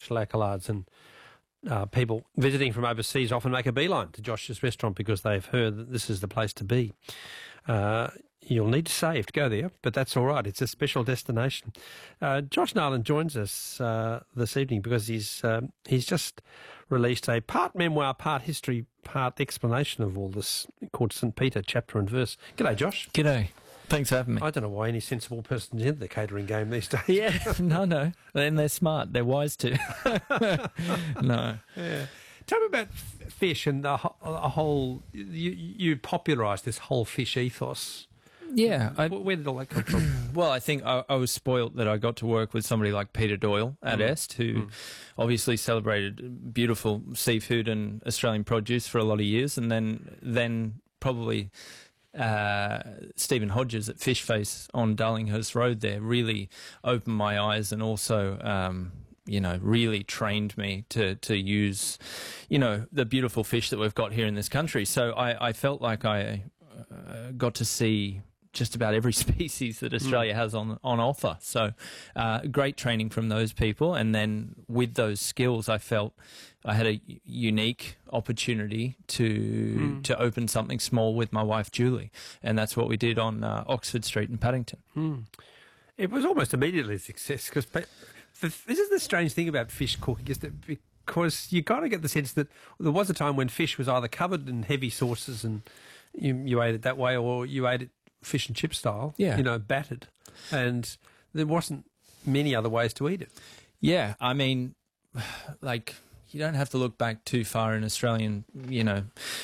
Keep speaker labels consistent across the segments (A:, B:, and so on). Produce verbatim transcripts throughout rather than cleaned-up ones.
A: national accolades, and uh, people visiting from overseas often make a beeline to Josh's restaurant because they've heard that this is the place to be. Uh, you'll need to save to go there, but that's all right. It's a special destination. Uh, Josh Nowlan joins us uh, this evening because he's um, he's just released a part memoir, part history, part explanation of all this called St Peter, Chapter and Verse. G'day, Josh.
B: G'day. Thanks for having me.
A: I don't know why any sensible person's in the catering game these days.
B: Yeah, no, no. And they're smart. They're wise too. No.
A: Yeah. Tell me about f- fish and the, ho- the whole... You, you popularised this whole fish ethos.
B: Yeah. I,
A: Where did all that come from?
B: well, I think I, I was spoilt that I got to work with somebody like Peter Doyle at
A: Mm.
B: Est, who
A: Mm.
B: obviously celebrated beautiful seafood and Australian produce for a lot of years, and then then probably... Uh, Stephen Hodges at Fish Face on Darlinghurst Road there really opened my eyes, and also um, you know, really trained me to to use, you know, the beautiful fish that we've got here in this country. So I, I felt like I uh, got to see just about every species that Australia mm. has on on offer. So uh, great training from those people, and then with those skills, I felt I had a unique opportunity to mm. to open something small with my wife Julie, and that's what we did on uh, Oxford Street in Paddington.
A: Mm. It was almost immediately a success, because this is the strange thing about fish cooking, is that because you kind of get the sense that there was a time when fish was either covered in heavy sauces and you, you ate it that way, or you ate it fish and chip style,
B: yeah.
A: you know, battered, and there wasn't many other ways to eat it.
B: Yeah, I mean, like, you don't have to look back too far in Australian, you know,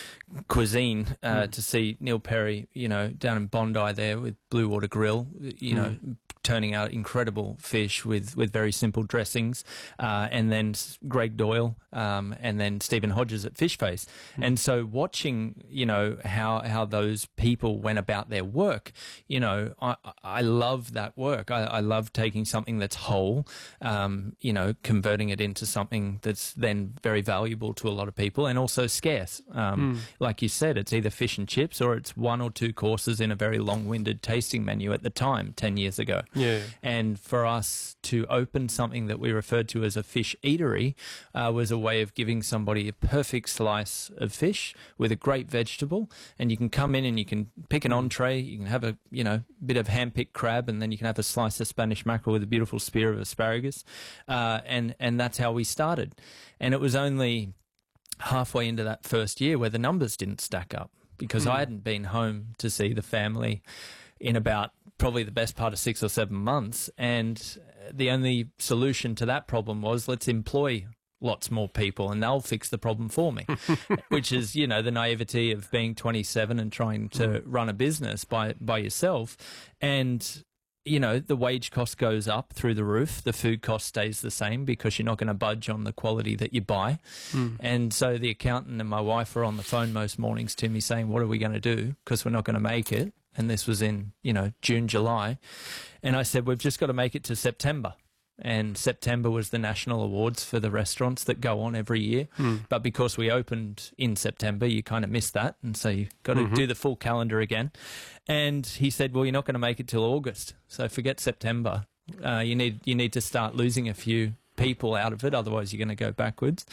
B: cuisine uh, mm. to see Neil Perry, you know, down in Bondi there with Blue Water Grill, you mm. know, turning out incredible fish with, with very simple dressings, uh, and then Greg Doyle, um, and then Stephen Hodges at Fish Face. Mm. And so watching, you know, how, how those people went about their work, you know, I, I love that work. I, I love taking something that's whole, um, you know, converting it into something that's then very valuable to a lot of people and also scarce. Um, mm. Like you said, it's either fish and chips or it's one or two courses in a very long-winded tasting menu at the time, ten years ago.
A: Yeah.
B: And for us to open something that we referred to as a fish eatery uh, was a way of giving somebody a perfect slice of fish with a great vegetable, and you can come in and you can pick an entree, you can have a, you know, bit of hand-picked crab, and then you can have a slice of Spanish mackerel with a beautiful spear of asparagus, uh, and, and that's how we started. And it was only halfway into that first year where the numbers didn't stack up, because mm. I hadn't been home to see the family in about probably the best part of six or seven months. And the only solution to that problem was, let's employ lots more people and they'll fix the problem for me, which is, you know, the naivety of being twenty-seven and trying to mm. run a business by, by yourself. And, you know, the wage cost goes up through the roof. The food cost stays the same because you're not going to budge on the quality that you buy. Mm. And so the accountant and my wife are on the phone most mornings to me saying, what are we going to do? Because we're not going to make it. And this was in, you know, June, July. And I said, we've just got to make it to September. And September was the national awards for the restaurants that go on every year. Mm. But because we opened in September, you kind of missed that. And so you've got to mm-hmm. do the full calendar again. And he said, well, you're not going to make it till August. So forget September. Uh, you need you need to start losing a few people out of it, otherwise you're going to go backwards.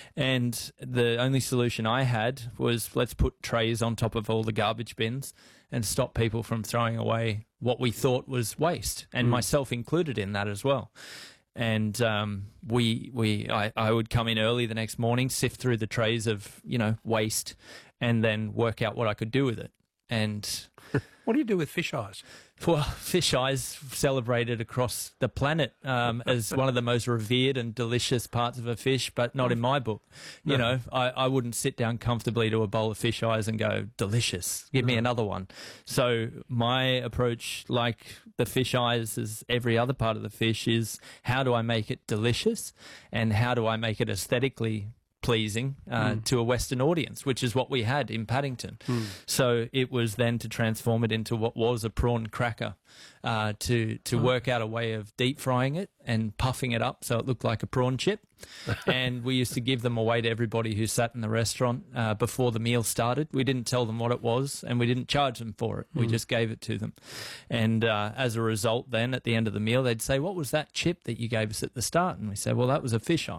B: And the only solution I had was, let's put trays on top of all the garbage bins and stop people from throwing away what we thought was waste, and mm. myself included in that as well. And um, we, we, I, I would come in early the next morning, sift through the trays of, you know, waste, and then work out what I could do with it. And
A: what do you do with fish eyes?
B: Well, fish eyes celebrated across the planet um, as one of the most revered and delicious parts of a fish, but not in my book. You no. know, I, I wouldn't sit down comfortably to a bowl of fish eyes and go, delicious, give no. me another one. So my approach, like the fish eyes as every other part of the fish, is how do I make it delicious and how do I make it aesthetically pleasing uh, mm. to a Western audience, which is what we had in Paddington. Mm. So it was then to transform it into what was a prawn cracker, uh, to to oh. work out a way of deep frying it and puffing it up so it looked like a prawn chip. And we used to give them away to everybody who sat in the restaurant uh, before the meal started. We didn't tell them what it was, and we didn't charge them for it. Mm. We just gave it to them. And uh, as a result, then at the end of the meal, they'd say, what was that chip that you gave us at the start? And we say, well, that was a fish eye.